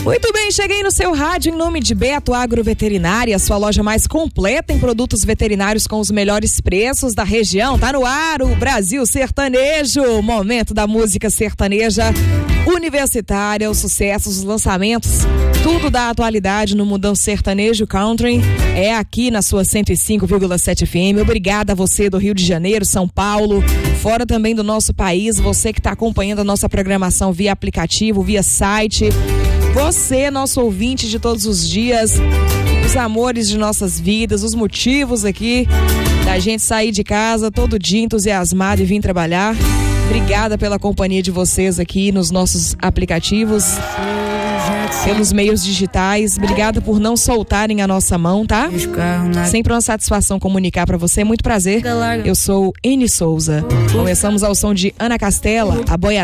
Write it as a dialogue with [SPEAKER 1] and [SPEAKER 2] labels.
[SPEAKER 1] Muito bem, cheguei no seu rádio em nome de Beto Agroveterinária, sua loja mais completa em produtos veterinários com os melhores preços da região. Tá no ar o Brasil Sertanejo, momento da música sertaneja universitária, os sucessos, os lançamentos, tudo da atualidade no mundão sertanejo country é aqui na sua 105,7 FM. Obrigada a você do Rio de Janeiro, São Paulo, fora também do nosso país, você que está acompanhando a nossa programação via aplicativo, via site, você, nosso ouvinte de todos os dias, os amores de nossas vidas, os motivos aqui da gente sair de casa todo dia entusiasmado e vir trabalhar. Obrigada pela companhia de vocês aqui nos nossos aplicativos, pelos meios digitais. Obrigada por não soltarem a nossa mão, tá? Sempre uma satisfação comunicar pra você. Muito prazer. Eu sou Eni Souza. Começamos ao som de Ana Castela, a boiadeira.